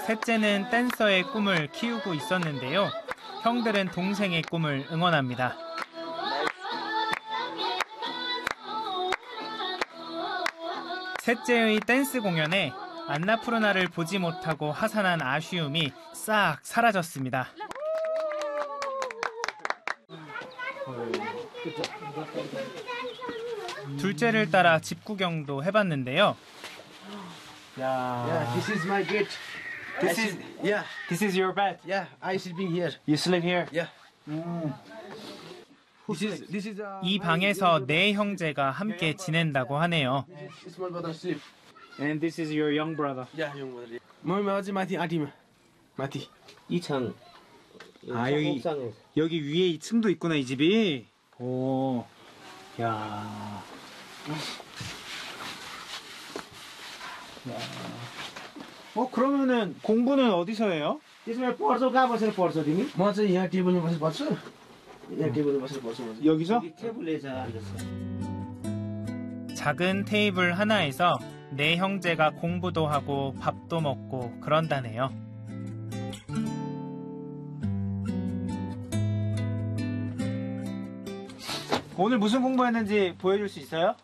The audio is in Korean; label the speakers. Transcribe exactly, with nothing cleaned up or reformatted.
Speaker 1: 셋째는 댄서의 꿈을 키우고 있었는데요. 형들은 동생의 꿈을 응원합니다. 셋째의 댄스 공연에 안나푸르나를 보지 못하고 하산한 아쉬움이 싹 사라졌습니다. 둘째를 따라 집 구경도 해봤는데요.
Speaker 2: Yeah, this is my gate.
Speaker 1: This
Speaker 2: I
Speaker 1: is
Speaker 2: sleep- yeah,
Speaker 1: this is your bed.
Speaker 2: yeah. I sleeping here.
Speaker 1: You sleep here.
Speaker 2: Yeah. This is this is. Uh,
Speaker 1: 이 방에서 네 형제가 함께 지낸다고 하네요.
Speaker 2: small brother sleep.
Speaker 1: And this is your young brother.
Speaker 2: Yeah, young brother. 머미가 어제 마티 아티마. 마티.
Speaker 3: 이 창.
Speaker 1: 아, 여기-
Speaker 3: 옥상에.
Speaker 1: 여기 위에 이 층도 있구나, 이 집이. 오, 야. 야. 어, 그러면은 공부는 어디서 해요?
Speaker 3: त्यसमा पढ्छौ कहाँ बसेर पढ्छौ तिमी?
Speaker 2: म चाहिँ यहाँ टेबलमा बसेर पढ्छु. यहाँ टेबलमा बसेर पढ्छु म चाहिँ.
Speaker 1: 여기서?
Speaker 3: 여기 테이블에 자 앉았어.
Speaker 1: 작은 테이블 하나에서 네 형제가 공부도 하고 밥도 먹고 그런다네요. 오늘 무슨 공부했는지 보여줄 수 있어요?